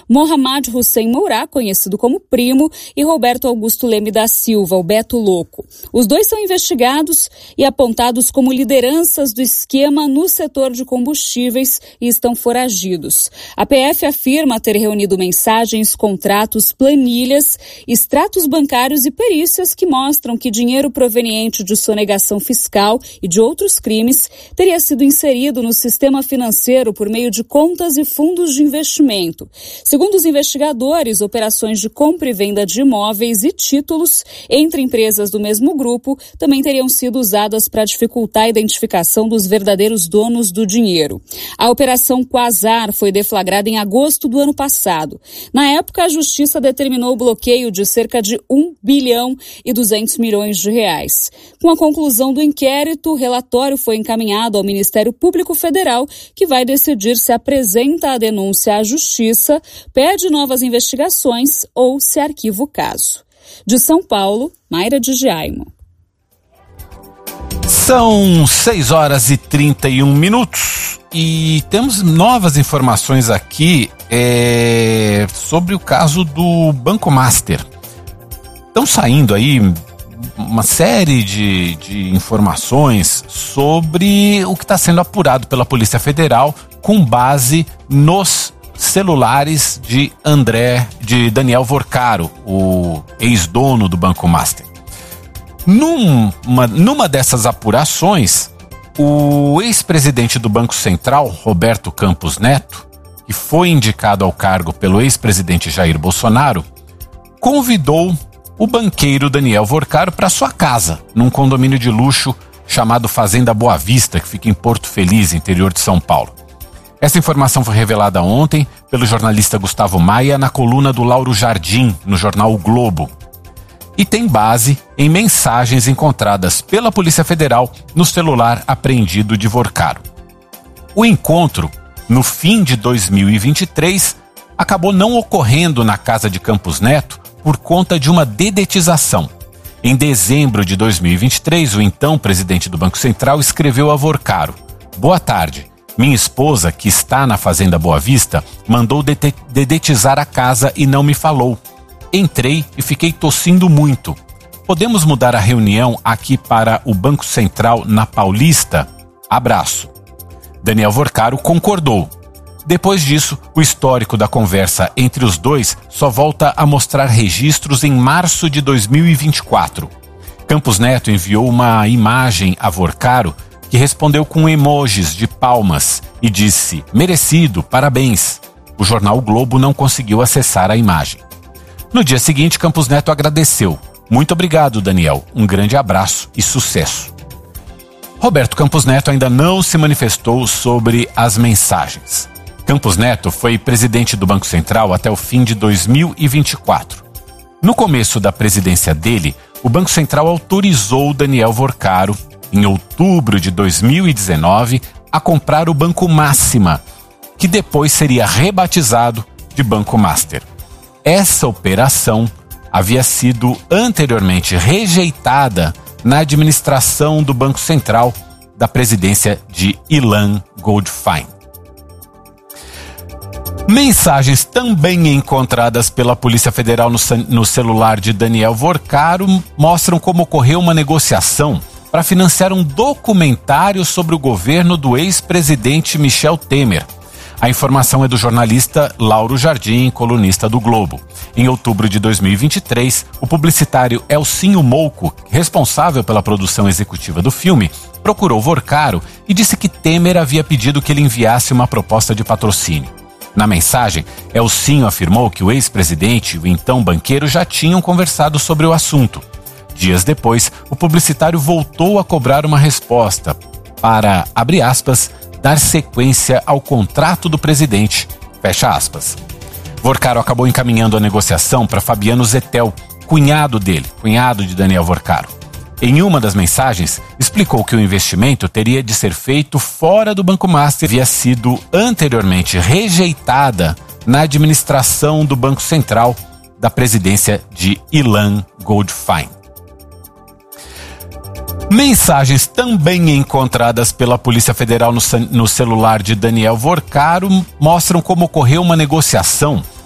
Mohamed Hussein Mourá, conhecido como Primo, e Roberto Augusto Leme da Silva, o Beto Louco. Os dois são investigados e apontados como lideranças do esquema no setor de combustíveis e estão foragidos. A PF afirma ter reunido mensagens, contratos, planilhas, extratos bancários e perícias que mostram que dinheiro proveniente de sonegação fiscal e de outros crimes teria sido inserido no sistema financeiro por meio de contas e fundos de investimento. Segundo os investigadores, operações de compra e venda de imóveis e títulos entre empresas do mesmo grupo também teriam sido usadas para dificultar a identificação dos verdadeiros donos do dinheiro. A Operação Quasar foi deflagrada em agosto do ano passado. Na época, a Justiça determinou o bloqueio de cerca de 1 bilhão e 200 milhões de reais. Com a conclusão do inquérito, o relatório foi encaminhado ao Ministério Público Federal, que vai decidir se apresenta a denúncia à Justiça, pede novas investigações ou se arquiva o caso. De São Paulo, Mayra de Giaimo. São 6h31 e temos novas informações aqui sobre o caso do Banco Master. Estão saindo aí uma série de informações sobre o que está sendo apurado pela Polícia Federal com base nos celulares de Daniel Vorcaro, o ex-dono do Banco Master. Numa dessas apurações, o ex-presidente do Banco Central, Roberto Campos Neto, que foi indicado ao cargo pelo ex-presidente Jair Bolsonaro, convidou o banqueiro Daniel Vorcaro para sua casa, num condomínio de luxo chamado Fazenda Boa Vista, que fica em Porto Feliz, interior de São Paulo. Essa informação foi revelada ontem pelo jornalista Gustavo Maia na coluna do Lauro Jardim, no jornal O Globo. E tem base em mensagens encontradas pela Polícia Federal no celular apreendido de Vorcaro. O encontro, no fim de 2023, acabou não ocorrendo na casa de Campos Neto por conta de uma dedetização. Em dezembro de 2023, o então presidente do Banco Central escreveu a Vorcaro: "Boa tarde. Minha esposa, que está na Fazenda Boa Vista, mandou dedetizar a casa e não me falou. Entrei e fiquei tossindo muito. Podemos mudar a reunião aqui para o Banco Central na Paulista? Abraço." Daniel Vorcaro concordou. Depois disso, o histórico da conversa entre os dois só volta a mostrar registros em março de 2024. Campos Neto enviou uma imagem a Vorcaro, que respondeu com emojis de palmas e disse: "Merecido, parabéns." O jornal O Globo não conseguiu acessar a imagem. No dia seguinte, Campos Neto agradeceu: "Muito obrigado, Daniel. Um grande abraço e sucesso." Roberto Campos Neto ainda não se manifestou sobre as mensagens. Campos Neto foi presidente do Banco Central até o fim de 2024. No começo da presidência dele, o Banco Central autorizou Daniel Vorcaro, em outubro de 2019, a comprar o Banco Máxima, que depois seria rebatizado de Banco Master. Essa operação havia sido anteriormente rejeitada na administração do Banco Central da presidência de Ilan Goldfein. Mensagens também encontradas pela Polícia Federal no celular de Daniel Vorcaro mostram como ocorreu uma negociação para financiar um documentário sobre o governo do ex-presidente Michel Temer. A informação é do jornalista Lauro Jardim, colunista do Globo. Em outubro de 2023, o publicitário Elcinho Mouco, responsável pela produção executiva do filme, procurou Vorcaro e disse que Temer havia pedido que ele enviasse uma proposta de patrocínio. Na mensagem, Elcinho afirmou que o ex-presidente e o então banqueiro já tinham conversado sobre o assunto. Dias depois, o publicitário voltou a cobrar uma resposta para, abre aspas, dar sequência ao contrato do presidente, fecha aspas. Vorcaro acabou encaminhando a negociação para Fabiano Zettel, cunhado de Daniel Vorcaro. Em uma das mensagens, explicou que o investimento teria de ser feito fora do Banco Master, havia sido anteriormente rejeitada na administração do Banco Central da presidência de Ilan Goldfein. Mensagens também encontradas pela Polícia Federal no celular de Daniel Vorcaro mostram como ocorreu uma negociação